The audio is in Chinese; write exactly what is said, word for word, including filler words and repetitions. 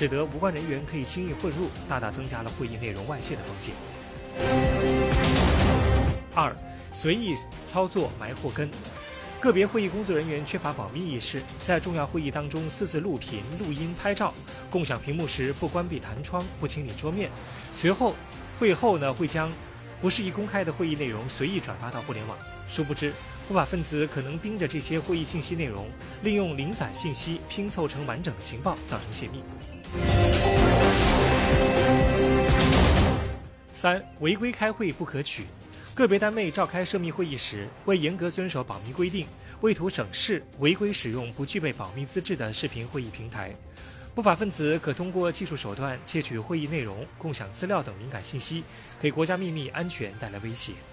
使得无关人员可以轻易混入，大大增加了会议内容外泄的风险。二、随意操作埋祸根。个别会议工作人员缺乏保密意识，在重要会议当中私自录屏、录音、拍照，共享屏幕时不关闭弹窗、不清理桌面，随后会后呢会将不适宜公开的会议内容随意转发到互联网。殊不知，不法分子可能盯着这些会议信息内容，利用零散信息拼凑成完整的情报，造成泄密。三、违规开会不可取。个别单位召开涉密会议时，为严格遵守保密规定，为图省事，违规使用不具备保密资质的视频会议平台。不法分子可通过技术手段窃取会议内容、共享资料等敏感信息，给国家秘密安全带来威胁。